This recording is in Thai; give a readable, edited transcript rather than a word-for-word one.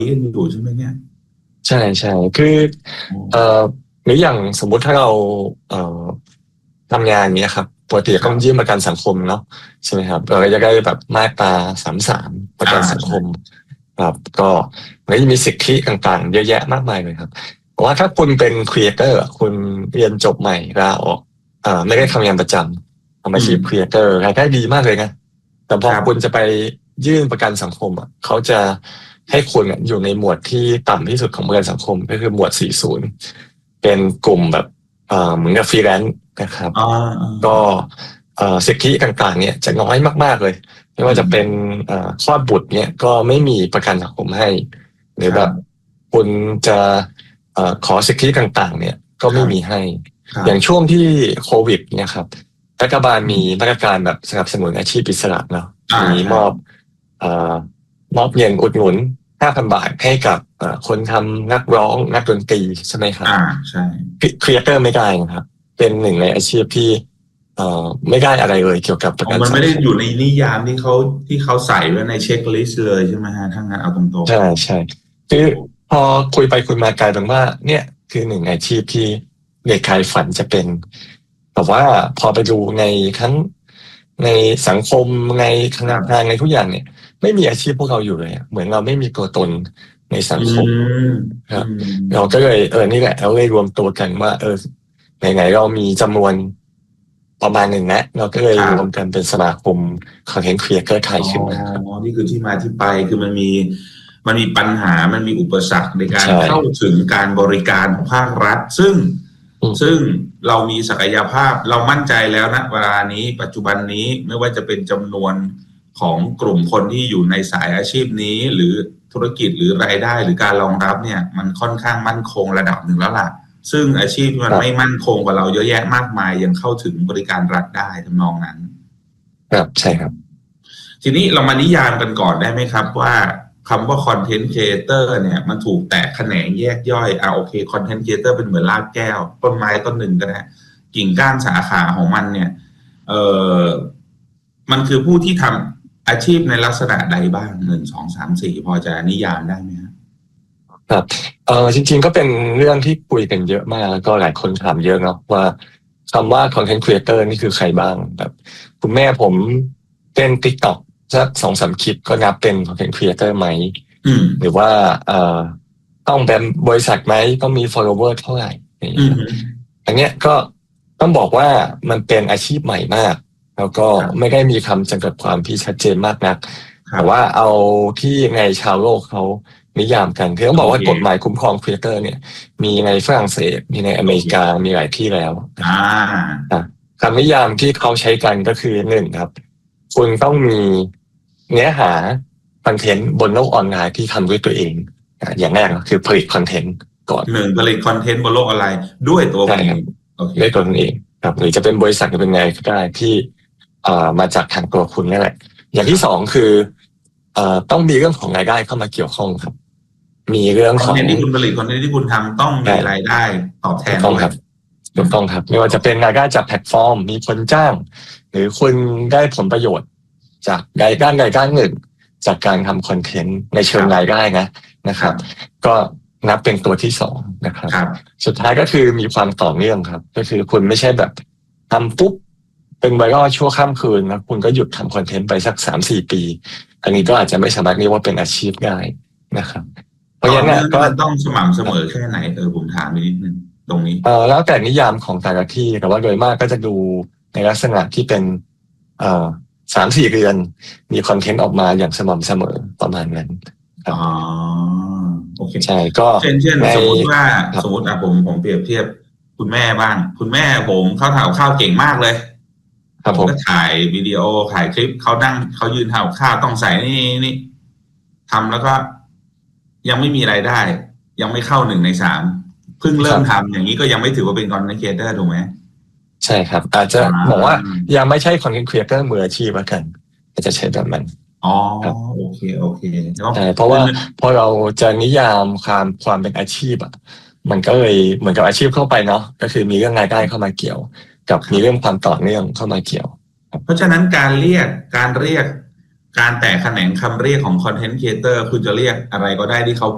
กันอยู่ใช่ไหมเนี่ยใช่ใช่คืออ๋อเอ่อหรืออย่างสมมุติถ้าเราเอ่อทำงานเนี้ยครับปกติต้องยื่นครับประกันสังคมเนาะใช่ไหมครับเราก็จะได้แบบมาตรา33ประกันสังคใช่มครับก็มันก็จะมีสิทธิต่างๆเยอะแยะมากมายเลยครับเพราะว่าถ้าคุณเป็นครีเอเตอร์คุณเรียนจบใหม่ลาออกไม่ได้ทำงานประจำทำอืมอาชีพครีเอเตอร์รายได้ดีมากเลยนะแต่พอครับคุณจะไปยื่นประกันสังคมเขาจะ ให้คุณอยู่ในหมวดที่ต่ำที่สุดของประกันสังคมก็คือหมวด40เป็นกลุ่มแบบเหมือนกับฟรีแลนซ์นะครับอ่าอ่าก็สิทธิต่างๆเนี่ยจะน้อยมากๆเลยไม่อืว่าจะเป็นมคลอดบุตรเนี่ยก็ไม่มีประกันสังคมให้หรือแบบครับคุณจะขอสิทธิต่างๆเนี่ยก็ครับไม่มีให้ครับอย่างช่วงที่โควิดเนี่ยครับรัฐบาลมีอืมมาตรการแบบสนับสนุนอาชีพอิสระเนาะมีใช่มอบเอ่อ มอบเงินอุดหนุน5,000 บาทให้กับคนทำนักร้องนักดนตรีใช่ไหมครับอ่าใช่ครีเอเตอร์ไม่ได้นะครับเป็นหนึ่งในอาชีพที่ไม่ได้อะไรเลยเกี่ยวกับประอ๋อมันไม่ได้กันสังคมอยู่ในนิยามที่เขาใส่ไว้ในเช็คลิสต์เลยใช่ไหมฮะถ้างั้นเอาตรงใช่ใช่คือพอคุยไปคุยมากลายเป็นว่าเนี่ยคือหนึ่งอาชีพที่เด็กใครฝันจะเป็นแต่ว่าพอไปดูในทั้งในสังคมในธๆครับนาคารในทุกอย่างเนี่ยไม่มีอาชีพพวกเราอยู่เลยอะเหมือนเราไม่มีตัวตนในสัอืงคมมครับอืมเราก็เลยนี่แหละเราเลยรวมตัวกันว่าไหนๆเรามีจำนวนประมาณหนึ่งนะเราก็เลยรวมครับกันเป็นสมาคมคอนเทนต์ครีเอเตอร์ไทยอ๋อขึ้นมาครับนี่คือที่มาที่ไปคือมันมีปัญหามันมีอุปสรรคในการใช่เข้าถึงการบริการของภาครัฐซึ่งอืมซึ่งเรามีศักยภาพเรามั่นใจแล้วนะเวลานี้ปัจจุบันนี้ไม่ว่าจะเป็นจำนวนของกลุ่มคนที่อยู่ในสายอาชีพนี้หรือธุรกิจหรือรายได้หรือการรองรับเนี่ยมันค่อนข้างมั่นคงระดับหนึ่งแล้วล่ะซึ่งอาชีพที่คมันรับไม่มั่นคงกว่าเราเยอะแยะมากมายยังเข้าถึงบริการรัฐได้ทำนองนั้นครับใช่ครับทีนี้เรามานิยามกันก่อนได้ไหมครับว่าคำว่าคอนเทนต์ครีเอเตอร์เนี่ยมันถูกแตกแขนงแยกย่อยโอเคคอนเทนต์ครีเอเตอร์เป็นเหมือนรากแก้วต้นไม้ต้นหนึ่งก็ได้กิ่งก้านสาขาของมันเนี่ยเออมันคือผู้ที่ทำอาชีพในลักษณะใดบ้าง1 2 3 4พอจะนิยามได้ไหมครับครับจริงๆก็เป็นเรื่องที่คุยกันเยอะมากแล้วก็หลายคนถามเยอะเนาะว่าคำว่า content creator นี่คือใครบ้างแบบคุณแม่ผมเต้น TikTok สัก2-3คลิปก็นับเป็น content creator ไหมอืมหรือว่าต้องเป็นบริษัทไหมต้องมี follower เท่าไหร่อย่างอืเงี้ยครับมอันเนี้ยก็ต้องบอกว่ามันเป็นอาชีพใหม่มากแล้วก็ไม่ครับได้มีคำจำกัดความที่ชัดเจนมากนักครับแต่ว่าเอาที่ในชาวโลกเขา นิยามกันคือต้องโอเคบอกว่ากฎหมายคุ้มครองครีเอเตอร์เนี่ยมีในฝรั่งเศสมีในอโอเคเมริกามีหลายที่แล้วนะอ่ครับาอ่ะคำนิยามที่เขาใช้กันก็คือหนึ่งครับคุณต้องมีเนื้อหาคอนเทนต์บนโลกออนไลน์ที่ทำด้วยตัวเองอย่างแรกก็คือผลิตคอนเทนต์ก่อนหนึ่งผลิตคอนเทนต์บนโลกออนไลน์ด้วยตัวคุณเองใช่ครับโอเคด้วยตัวคุณเองครับหรือจะเป็นบริษัทหรือเป็นไงก็ได้ที่มาจากทางตัวคุณนั่นแหละอย่างที่สองคือต้องมีเรื่องของรายได้เข้ามาเกี่ยวข้องครับมีเรื่องของคอนเทนต์ที่คุณผลิตคอนเทนต์ที่คุณทำต้องมีรายใช่ได้ตอบแทนด้วยถูกต้องครับอืมถูกต้องครับไม่ว่าจะเป็นรายได้จากแพลตฟอร์มมีคนจ้างหรือคุณได้ผลประโยชน์จากใดด้านหนึ่งจากการทำคอนเทนต์ในคเชิงรับรายได้นะคครัรับบก็นับเป็นตัวที่สองนะครับครับสุดท้ายก็คือมีความต่อเนื่องครับก็คือคุณไม่ใช่แบบทำปุ๊บเป็นไวรัลชั่วข้ามคืนแล้วคุณก็หยุดทำคอนเทนต์ไปสัก3-4 ปีอันนี้ก็อาจจะไม่สามารถเรียกว่าเป็นอาชีพได้นะครับเพราะต่อฉะนั้นเนี่ยก็เนื่องนี่มันต้องสม่ำเสมอแค่ไหนผมถามนิดนึงตรงนี้แล้วแต่นิยามของแต่ละที่แต่ว่าโดยมากก็จะดูในลักษณะที่เป็นเอ่อ3-4 เดือนมีคอนเทนต์ออกมาอย่างสม่ำเสมอประมาณนั้นครับอ๋อโอเคใช่ก็เช่นในสมมุติว่าครับสมมติผมเปรียบเทียบคุณแม่บ้างคุณแม่ผมเขาทำกับข้าวเก่งมากเลยผมครับผมก็ถ่ายวิดีโอถ่ายคลิปเขานั่งเขายืนทำกับข้าวต้องใส่นี่ทำแล้วก็ยังไม่มีรายได้ยังไม่เข้า1 ใน 3เพิ่งคเริ่รับมทำอย่างนี้ก็ยังไม่ถือว่าเป็นคอนเทนต์ครีเอเตอร์ถูกไหมใช่ครับอาจจะอ่บอกว่าายังไม่ใช่คอนเทนต์ครีเอเตอร์มืออาชีพแล้วกันอาจจะใช้แบบนั้นอ๋อครับโอเคโอเคเนาะใช่เพราะว่าพอเราจะนิยามความเป็นอาชีพมันก็เลยเหมือนกับอาชีพเข้าไปเนาะก็คือมีเรื่องรายได้เข้ามาเกี่ยวกับมีเรื่องครับความต่อเนื่องเข้ามาเกี่ยวครับเพราะฉะนั้นการเรียกการแตกแขนงคำเรียกของคอนเทนต์ครีเอเตอร์คุณจะเรียกอะไรก็ได้ที่เขา